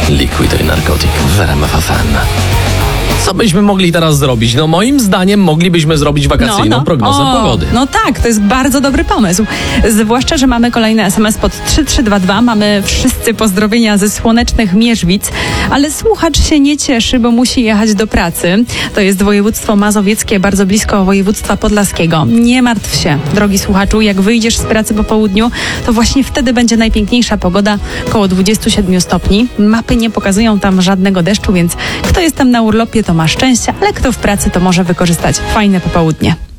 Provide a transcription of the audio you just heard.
Likwiduj narkotyk w RMF FM. Co byśmy mogli teraz zrobić? No moim zdaniem moglibyśmy zrobić wakacyjną prognozę pogody. No tak, to jest bardzo dobry pomysł. Zwłaszcza, że mamy kolejny SMS pod 3322. Mamy wszyscy pozdrowienia ze słonecznych Mierzwic, ale słuchacz się nie cieszy, bo musi jechać do pracy. To jest województwo mazowieckie, bardzo blisko województwa podlaskiego. Nie martw się, drogi słuchaczu, jak wyjdziesz z pracy po południu, to właśnie wtedy będzie najpiękniejsza pogoda, koło 27 stopni. Mapy nie pokazują tam żadnego deszczu, więc kto jest tam na urlopie, to ma szczęście, ale kto w pracy, to może wykorzystać fajne popołudnie.